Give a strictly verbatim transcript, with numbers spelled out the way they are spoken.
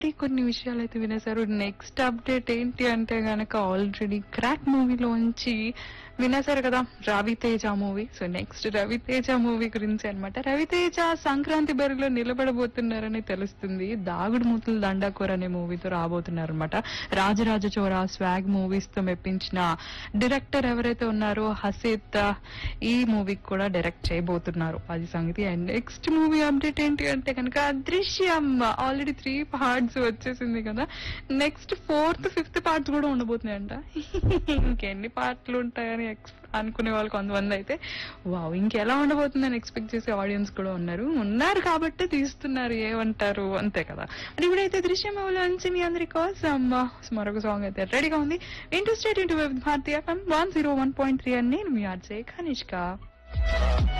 కొన్ని విషయాలైతే వినేశారు. Next update ఏంటి అంటే గనక ఆల్రెడీ క్రాక్ మూవీలోంచి వినేశారు కదా Raviteja movie. So next Raviteja movie గురించి అనమాట. రవితేజ సంక్రాంతి బరిలో నిలబడబోతున్నారని తెలుస్తుంది. దాగుడు మూతులు దండాకోర్ అనే మూవీతో రాబోతున్నారు అనమాట. రాజరాజ చోరా స్వాగ్ మూవీస్ తో మెప్పించిన డైరెక్టర్ ఎవరైతే ఉన్నారో హసీత్ ఈ మూవీకి కూడా డైరెక్ట్ చేయబోతున్నారు. అది సంగతి. అండ్ నెక్స్ట్ మూవీ అప్డేట్ ఏంటి అంటే కనుక దృశ్యం ఆల్రెడీ త్రీ పార్ట్స్ వచ్చేసింది కదా. నెక్స్ట్ ఫోర్త్ ఫిఫ్త్ పార్ట్స్ కూడా ఉండబోతున్నాయంట. ఇంకెన్ని పార్ట్లు ఉంటాయని అనుకునే వాళ్ళు కొంతమంది అయితే వావ్ ఇంకెలా ఉండబోతుందని ఎక్స్పెక్ట్ చేసే ఆడియన్స్ కూడా ఉన్నారు ఉన్నారు కాబట్టి తీస్తున్నారు, ఏమంటారు అంతే కదా. అండ్ ఇప్పుడైతే దృశ్యం నుంచి మీ అందరి కోసం మరొక సాంగ్ అయితే రెడీగా ఉంది. ఇంటూ స్టేట్ ఇంటూ భారతీయ one zero one point three అని నేను మీ ఆర్జే కనిష్క.